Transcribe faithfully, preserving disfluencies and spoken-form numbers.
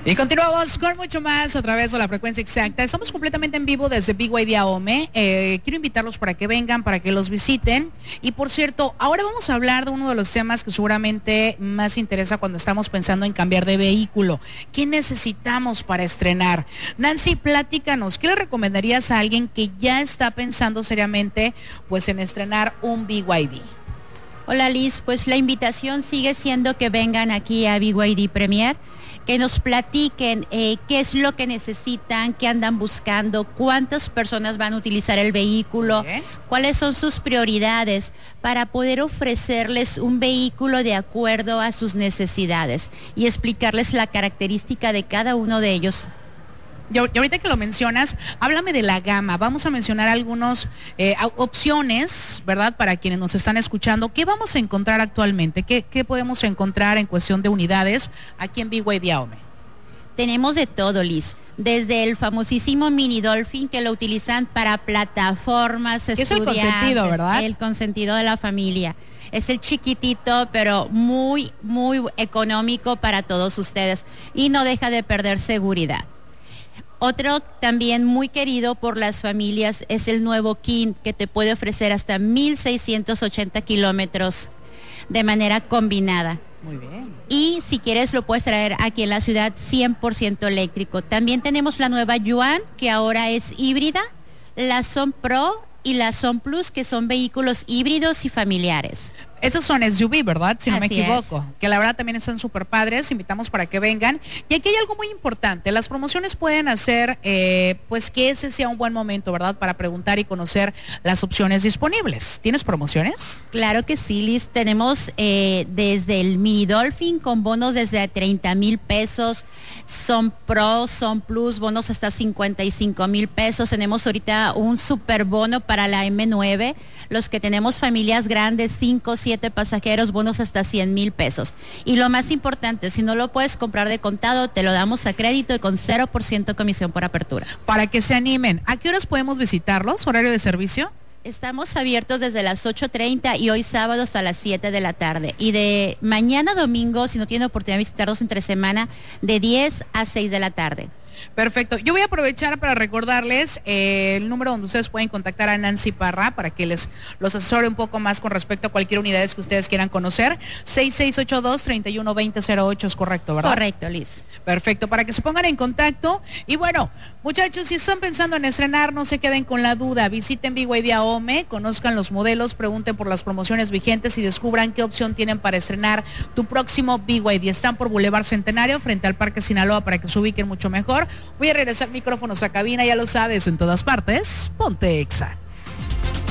Y continuamos con mucho más a través de la frecuencia exacta. Estamos completamente en vivo desde B Y D Ahome. Eh, quiero invitarlos para que vengan, para que los visiten. Y por cierto, ahora vamos a hablar de uno de los temas que seguramente más interesa cuando estamos pensando en cambiar de vehículo. ¿Qué necesitamos para estrenar? Nancy, platícanos, ¿qué le recomendarías a alguien que ya está pensando seriamente pues en estrenar un B Y D? Hola Liz, pues la invitación sigue siendo que vengan aquí a B Y D Premier, que nos platiquen eh, qué es lo que necesitan, qué andan buscando, cuántas personas van a utilizar el vehículo, ¿Eh? cuáles son sus prioridades para poder ofrecerles un vehículo de acuerdo a sus necesidades y explicarles la característica de cada uno de ellos. Y ahorita que lo mencionas, háblame de la gama. Vamos a mencionar algunas eh, opciones, ¿verdad? Para quienes nos están escuchando. ¿Qué vamos a encontrar actualmente? ¿Qué, qué podemos encontrar en cuestión de unidades aquí en B Y D Ahome? Tenemos de todo, Liz. Desde el famosísimo Mini Dolphin, que lo utilizan para plataformas, estudiantes. Es el consentido, ¿verdad? El consentido de la familia. Es el chiquitito, pero muy, muy económico para todos ustedes. Y no deja de perder seguridad. Otro también muy querido por las familias es el nuevo King, que te puede ofrecer hasta mil seiscientos ochenta kilómetros de manera combinada. Muy bien. Y si quieres lo puedes traer aquí en la ciudad cien por ciento eléctrico. También tenemos la nueva Yuan, que ahora es híbrida, la Son Pro y la Son Plus, que son vehículos híbridos y familiares. Esos son S U V, ¿verdad? Si no me Así equivoco. es. Que la verdad también están súper padres. Invitamos para que vengan. Y aquí hay algo muy importante. Las promociones pueden hacer, eh, pues que ese sea un buen momento, ¿verdad? Para preguntar y conocer las opciones disponibles. ¿Tienes promociones? Claro que sí, Liz. Tenemos eh, desde el Mini Dolphin con bonos desde treinta mil pesos. Son Pro, Son Plus, bonos hasta cincuenta y cinco mil pesos. Tenemos ahorita un super bono para la M nueve. Los que tenemos familias grandes, cinco, siete pasajeros, bonos hasta cien mil pesos. Y lo más importante, si no lo puedes comprar de contado, te lo damos a crédito y con cero por ciento comisión por apertura. Para que se animen, ¿a qué horas podemos visitarlos? ¿Horario de servicio? Estamos abiertos desde las ocho treinta y hoy sábado hasta las siete de la tarde. Y de mañana domingo, si no tienen oportunidad de visitarlos entre semana, de diez a seis de la tarde. Perfecto. Yo voy a aprovechar para recordarles eh, el número donde ustedes pueden contactar a Nancy Parra para que les los asesore un poco más con respecto a cualquier unidad que ustedes quieran conocer. seis seis ocho dos, tres uno dos cero cero ocho es correcto, ¿verdad? Correcto, Liz. Perfecto, para que se pongan en contacto. Y bueno, muchachos, si están pensando en estrenar, no se queden con la duda. Visiten B Y D Ahome, conozcan los modelos, pregunten por las promociones vigentes y descubran qué opción tienen para estrenar tu próximo B Y D. Están por Boulevard Centenario, frente al Parque Sinaloa, para que se ubiquen mucho mejor. Voy a regresar micrófonos a cabina, ya lo sabes, en todas partes, ponte Exa.